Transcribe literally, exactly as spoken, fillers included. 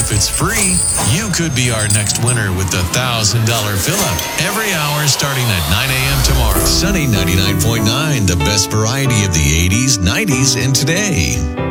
if it's free, you could be our next winner with the one thousand dollars fill-up. Every hour starting at nine a.m. tomorrow. Sunny ninety-nine point nine, the best variety of the eighties, nineties, and today.